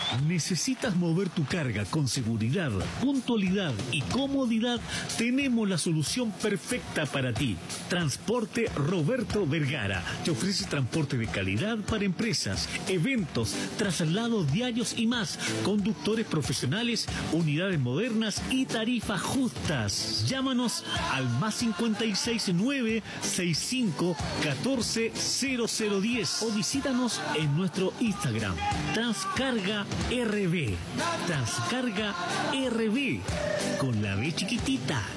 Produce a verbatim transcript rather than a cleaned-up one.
¿Necesitas mover tu carga con seguridad, puntualidad y comodidad? Tenemos la solución perfecta para ti. Transporte Roberto Vergara te ofrece transporte de calidad para empresas, eventos, traslados diarios y más, conductores profesionales, unidades modernas y tarifas justas. Llámanos al más cincuenta y seis nueve sesenta y cinco catorce cero cero diez o visítanos en nuestro Instagram Transcarga R B. Transcarga R B con la B chiquitita.